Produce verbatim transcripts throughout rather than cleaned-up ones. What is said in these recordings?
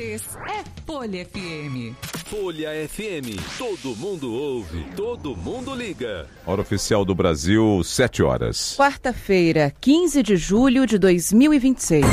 vez é Folha F M. Folha F M, todo mundo ouve, todo mundo liga. Hora oficial do Brasil, sete horas. Quarta-feira, quinze de julho de dois mil e vinte e seis.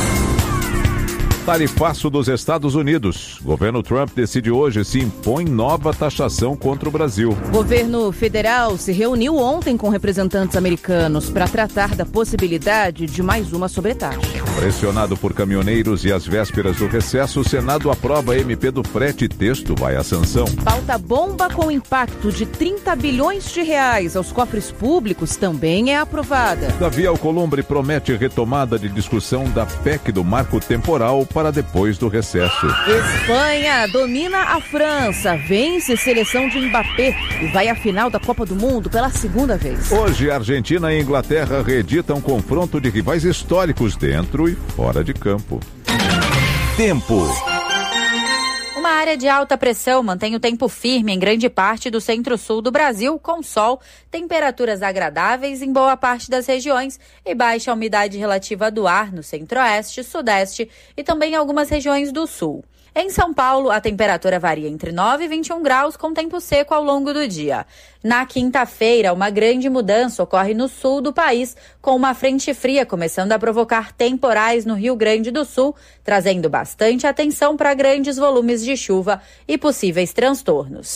Tarifaço dos Estados Unidos. Governo Trump decide hoje se impõe nova taxação contra o Brasil. Governo federal se reuniu ontem com representantes americanos para tratar da possibilidade de mais uma sobretaxa. Pressionado por caminhoneiros e às vésperas do recesso, o Senado aprova a M P do frete e texto vai à sanção. Pauta bomba com impacto de trinta bilhões de reais aos cofres públicos também é aprovada. Davi Alcolumbre promete retomada de discussão da P E C do marco temporal para depois do recesso. Espanha domina a França, vence seleção de Mbappé e vai à final da Copa do Mundo pela segunda vez. Hoje, Argentina e Inglaterra reeditam confronto de rivais históricos dentro e fora de campo. Tempo. Uma área de alta pressão mantém o tempo firme em grande parte do centro-sul do Brasil, com sol, temperaturas agradáveis em boa parte das regiões e baixa umidade relativa do ar no centro-oeste, sudeste e também em algumas regiões do sul. Em São Paulo, a temperatura varia entre nove e vinte e um graus, com tempo seco ao longo do dia. Na quinta-feira, uma grande mudança ocorre no sul do país, com uma frente fria começando a provocar temporais no Rio Grande do Sul, trazendo bastante atenção para grandes volumes de chuva e possíveis transtornos.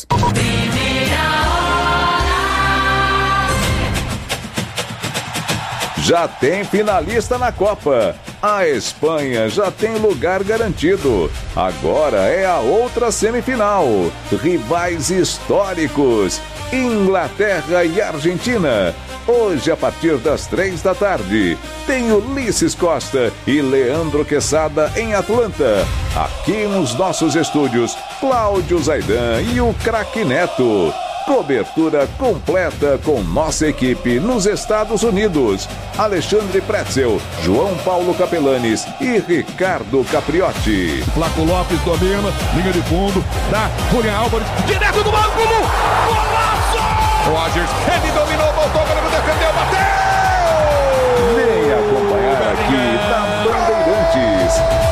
Já tem finalista na Copa. A Espanha já tem lugar garantido. Agora é a outra semifinal. Rivais históricos, Inglaterra e Argentina. Hoje, a partir das três da tarde, tem Ulisses Costa e Leandro Quesada em Atlanta. Aqui nos nossos estúdios, Cláudio Zaidan e o craque Neto. Cobertura completa com nossa equipe nos Estados Unidos. Alexandre Pretzel, João Paulo Capelanes e Ricardo Capriotti. Flaco Lopes domina, linha de fundo, dá Julián Álvares, direto do ângulo, golaço! Rogers, ele dominou, voltou, para defendeu, bateu! Vem acompanhar aqui na Bandeirantes.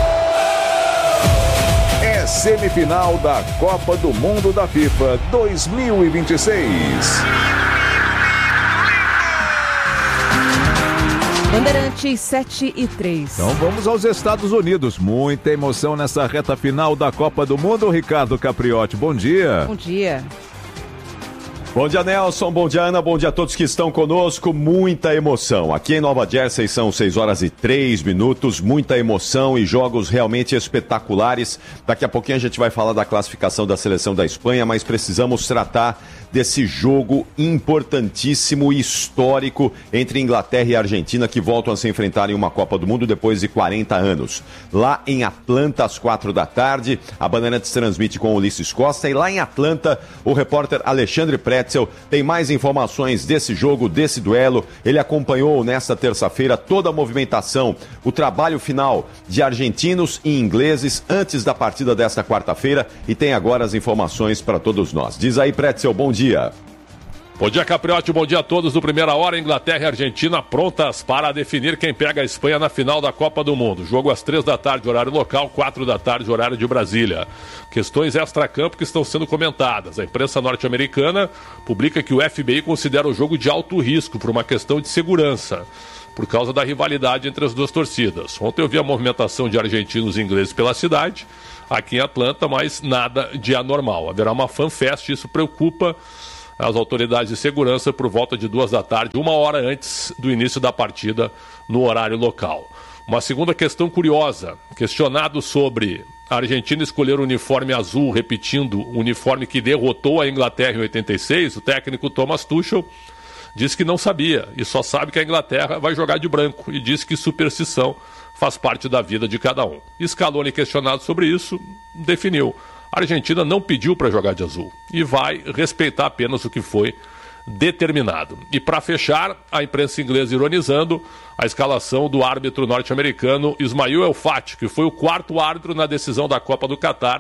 É semifinal da Copa do Mundo da FIFA dois mil e vinte e seis. Bandeirantes sete e três. Então vamos aos Estados Unidos. Muita emoção nessa reta final da Copa do Mundo. Ricardo Capriotti, bom dia. Bom dia. Bom dia, Nelson. Bom dia, Ana. Bom dia a todos que estão conosco. Muita emoção. Aqui em Nova Jersey são seis horas e três minutos. Muita emoção e jogos realmente espetaculares. Daqui a pouquinho a gente vai falar da classificação da seleção da Espanha, mas precisamos tratar desse jogo importantíssimo e histórico entre Inglaterra e Argentina, que voltam a se enfrentar em uma Copa do Mundo depois de quarenta anos. Lá em Atlanta, às quatro da tarde, a Bandeirantes transmite com Ulisses Costa. E lá em Atlanta, o repórter Alexandre Pretzel tem mais informações desse jogo, desse duelo. Ele acompanhou nesta terça-feira toda a movimentação, o trabalho final de argentinos e ingleses antes da partida desta quarta-feira e tem agora as informações para todos nós. Diz aí, Pretzel, bom dia. Bom dia, Capriotti, bom dia a todos do Primeira Hora. Inglaterra e Argentina prontas para definir quem pega a Espanha na final da Copa do Mundo. Jogo às três da tarde, horário local, quatro da tarde, horário de Brasília. Questões extra-campo que estão sendo comentadas. A imprensa norte-americana publica que o F B I considera o jogo de alto risco por uma questão de segurança, por causa da rivalidade entre as duas torcidas. Ontem eu vi a movimentação de argentinos e ingleses pela cidade, aqui em Atlanta, mas nada de anormal. Haverá uma fanfest, isso preocupa as autoridades de segurança por volta de duas da tarde, uma hora antes do início da partida, no horário local. Uma segunda questão curiosa, questionado sobre a Argentina escolher o uniforme azul, repetindo o uniforme que derrotou a Inglaterra em oitenta e seis, o técnico Thomas Tuchel disse que não sabia e só sabe que a Inglaterra vai jogar de branco e disse que superstição faz parte da vida de cada um. Scaloni, questionado sobre isso, definiu: a Argentina não pediu para jogar de azul e vai respeitar apenas o que foi determinado. E para fechar, a imprensa inglesa ironizando a escalação do árbitro norte-americano Ismail El Fati, que foi o quarto árbitro na decisão da Copa do Catar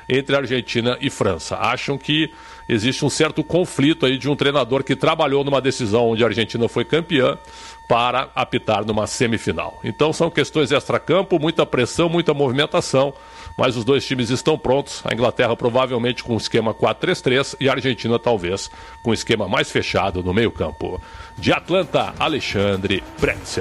entre Argentina e França. Acham que existe um certo conflito aí de um treinador que trabalhou numa decisão onde a Argentina foi campeã para apitar numa semifinal. Então são questões extracampo, muita pressão, muita movimentação, mas os dois times estão prontos. A Inglaterra provavelmente com o esquema quatro três três e a Argentina talvez com o esquema mais fechado no meio campo. De Atlanta, Alexandre Pretzel.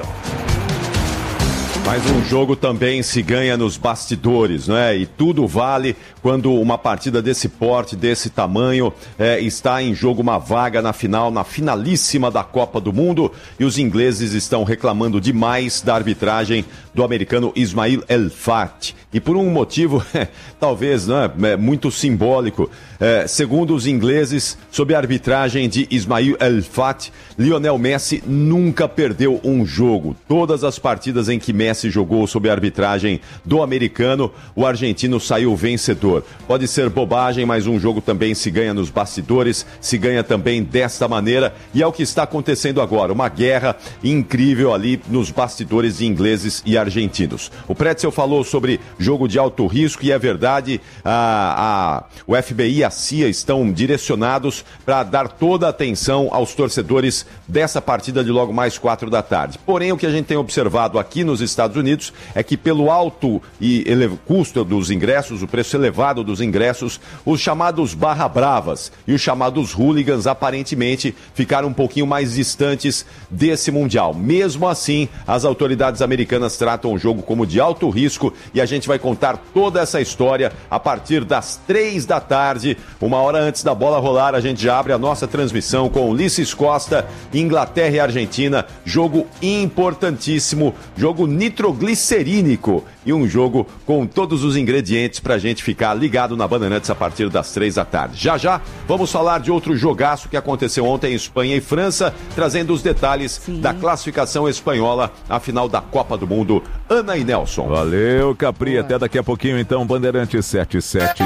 Mas um jogo também se ganha nos bastidores, não é? E tudo vale quando uma partida desse porte, desse tamanho, é, está em jogo uma vaga na final, na finalíssima da Copa do Mundo. E os ingleses estão reclamando demais da arbitragem do americano Ismail El Fath. E por um motivo, talvez, não é, muito simbólico. É, segundo os ingleses, sob a arbitragem de Ismail El Fath, Lionel Messi nunca perdeu um jogo. Todas as partidas em que Messi jogou sob a arbitragem do americano, o argentino saiu vencedor. Pode ser bobagem, mas um jogo também se ganha nos bastidores, se ganha também desta maneira, e é o que está acontecendo agora, uma guerra incrível ali nos bastidores de ingleses e argentinos. O Pretzel falou sobre jogo de alto risco, e é verdade, a, a, o F B I e a C I A estão direcionados para dar toda a atenção aos torcedores dessa partida de logo mais quatro da tarde. Porém, o que a gente tem observado aqui nos Estados Unidos é que pelo alto e ele... custo dos ingressos, o preço elevado dos ingressos, os chamados barra bravas e os chamados hooligans aparentemente ficaram um pouquinho mais distantes desse Mundial. Mesmo assim, as autoridades americanas tratam o jogo como de alto risco, e a gente vai contar toda essa história a partir das três da tarde. Uma hora antes da bola rolar, a gente já abre a nossa transmissão com Ulisses Costa, Inglaterra e Argentina, jogo importantíssimo, jogo nitroglicerínico e um jogo com todos os ingredientes pra gente ficar ligado na Bandeirantes a partir das três da tarde. Já já vamos falar de outro jogaço que aconteceu ontem em Espanha e França, trazendo os detalhes Sim. da classificação espanhola à final da Copa do Mundo. Ana e Nelson. Valeu, Capri. Boa. Até daqui a pouquinho, então, Bandeirantes setenta e sete.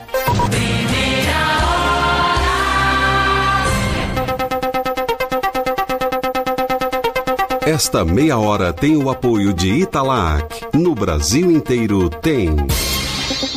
Esta meia hora tem o apoio de Italac. No Brasil inteiro tem.